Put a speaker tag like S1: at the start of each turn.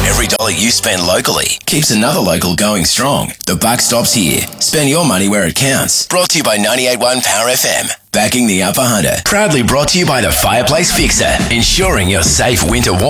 S1: Every dollar you spend locally keeps another local going strong. The buck stops here. Spend your money where it counts. Brought to you by 98.1 Power FM. Backing the Upper Hunter. Proudly brought to you by the Fireplace Fixer. Ensuring your safe winter warmth.